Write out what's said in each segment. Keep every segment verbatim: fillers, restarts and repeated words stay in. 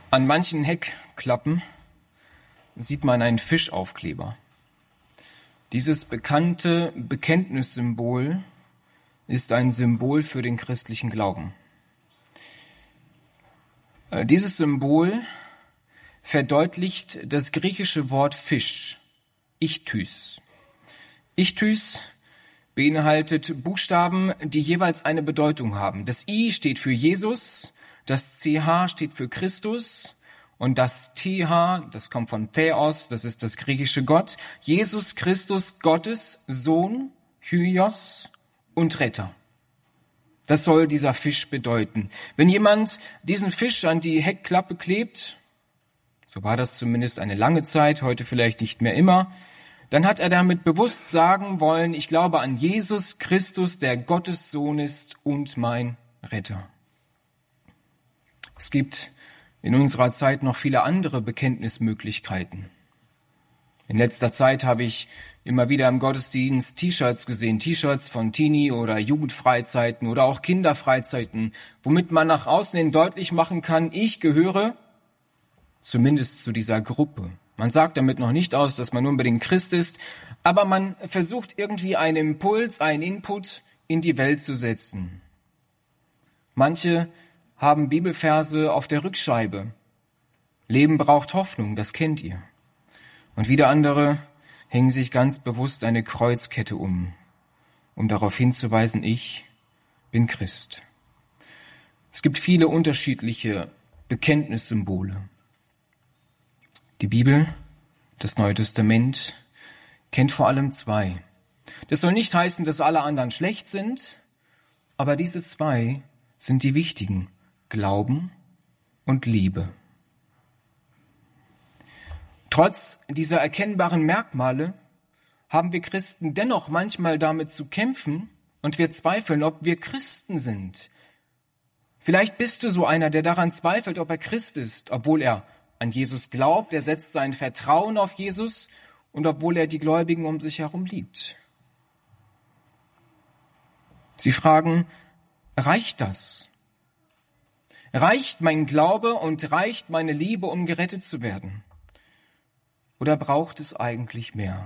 An manchen Heckklappen sieht man einen Fischaufkleber. Dieses bekannte Bekenntnissymbol ist ein Symbol für den christlichen Glauben. Dieses Symbol verdeutlicht das griechische Wort Fisch, Ichthys. Ichthys beinhaltet Buchstaben, die jeweils eine Bedeutung haben. Das I steht für Jesus, das C H steht für Christus und das T H, das kommt von Theos, das ist das griechische Gott. Jesus Christus, Gottes Sohn, Hyos und Retter. Das soll dieser Fisch bedeuten. Wenn jemand diesen Fisch an die Heckklappe klebt, so war das zumindest eine lange Zeit, heute vielleicht nicht mehr immer, dann hat er damit bewusst sagen wollen, ich glaube an Jesus Christus, der Gottes Sohn ist und mein Retter. Es gibt in unserer Zeit noch viele andere Bekenntnismöglichkeiten. In letzter Zeit habe ich immer wieder im Gottesdienst T-Shirts gesehen, T-Shirts von Teenie- oder Jugendfreizeiten oder auch Kinderfreizeiten, womit man nach außen hin deutlich machen kann, ich gehöre zumindest zu dieser Gruppe. Man sagt damit noch nicht aus, dass man unbedingt Christ ist, aber man versucht irgendwie einen Impuls, einen Input in die Welt zu setzen. Manche haben Bibelverse auf der Rückscheibe. Leben braucht Hoffnung, das kennt ihr. Und wieder andere hängen sich ganz bewusst eine Kreuzkette um, um darauf hinzuweisen, ich bin Christ. Es gibt viele unterschiedliche Bekenntnissymbole. Die Bibel, das Neue Testament, kennt vor allem zwei. Das soll nicht heißen, dass alle anderen schlecht sind, aber diese zwei sind die wichtigen: Glauben und Liebe. Trotz dieser erkennbaren Merkmale haben wir Christen dennoch manchmal damit zu kämpfen und wir zweifeln, ob wir Christen sind. Vielleicht bist du so einer, der daran zweifelt, ob er Christ ist, obwohl er an Jesus glaubt, er setzt sein Vertrauen auf Jesus und obwohl er die Gläubigen um sich herum liebt. Sie fragen, reicht das? Reicht mein Glaube und reicht meine Liebe, um gerettet zu werden? Oder braucht es eigentlich mehr?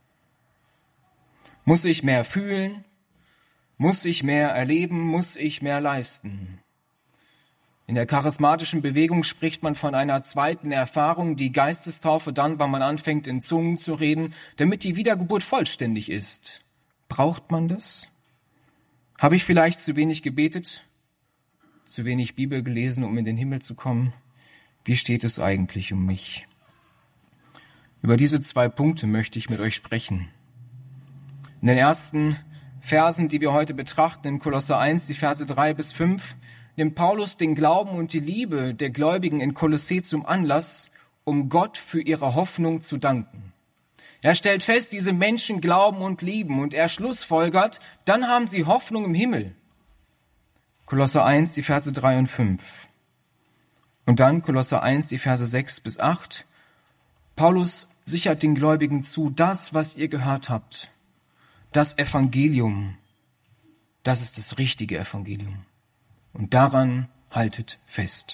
Muss ich mehr fühlen? Muss ich mehr erleben? Muss ich mehr leisten? In der charismatischen Bewegung spricht man von einer zweiten Erfahrung, die Geistestaufe dann, wenn man anfängt, in Zungen zu reden, damit die Wiedergeburt vollständig ist. Braucht man das? Habe ich vielleicht zu wenig gebetet? Zu wenig Bibel gelesen, um in den Himmel zu kommen? Wie steht es eigentlich um mich? Über diese zwei Punkte möchte ich mit euch sprechen. In den ersten Versen, die wir heute betrachten, in Kolosser eins, die Verse drei bis fünf, nimmt Paulus den Glauben und die Liebe der Gläubigen in Kolossä zum Anlass, um Gott für ihre Hoffnung zu danken. Er stellt fest, diese Menschen glauben und lieben und er schlussfolgert, dann haben sie Hoffnung im Himmel. Kolosser eins, die Verse drei und fünf. Und dann Kolosser eins, die Verse sechs bis acht. Paulus sichert den Gläubigen zu, das, was ihr gehört habt, das Evangelium, das ist das richtige Evangelium. Und daran haltet fest.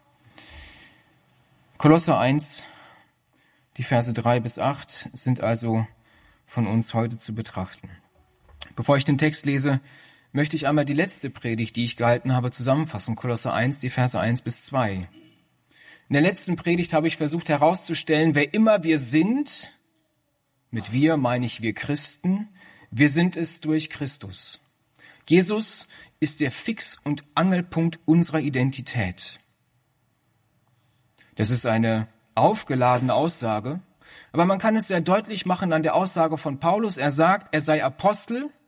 Kolosser eins, die Verse drei bis acht sind also von uns heute zu betrachten. Bevor ich den Text lese, möchte ich einmal die letzte Predigt, die ich gehalten habe, zusammenfassen. Kolosser eins, die Verse eins bis zwei. In der letzten Predigt habe ich versucht herauszustellen, wer immer wir sind, mit wir meine ich wir Christen, wir sind es durch Christus. Jesus ist der Fix- und Angelpunkt unserer Identität. Das ist eine aufgeladene Aussage, aber man kann es sehr deutlich machen an der Aussage von Paulus. Er sagt, er sei Apostel,